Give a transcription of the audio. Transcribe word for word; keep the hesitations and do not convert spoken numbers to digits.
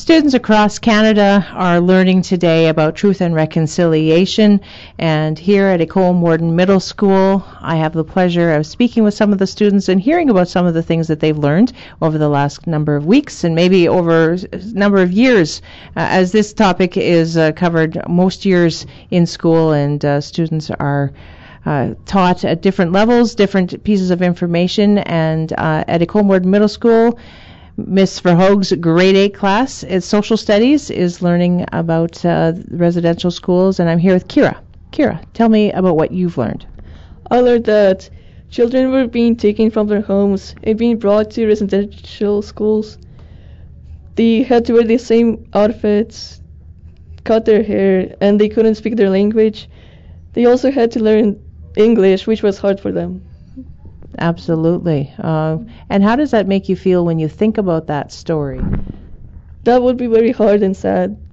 Students across Canada are learning today about truth and reconciliation, and here at École Morden Middle School, I have the pleasure of speaking with some of the students and hearing about some of the things that they've learned over the last number of weeks and maybe over a number of years, uh, as this topic is uh, covered most years in school, and uh, students are Uh, taught at different levels, different pieces of information, and uh, at École Morden Middle School, Miss Verhoog's grade eight class, is social studies, is learning about uh, residential schools, and I'm here with Kira. Kira, tell me about what you've learned. I learned that children were being taken from their homes and being brought to residential schools. They had to wear the same outfits, cut their hair, and they couldn't speak their language. They also had to learn English, which was hard for them. Absolutely. Uh, and how does that make you feel when you think about that story? That would be very hard and sad.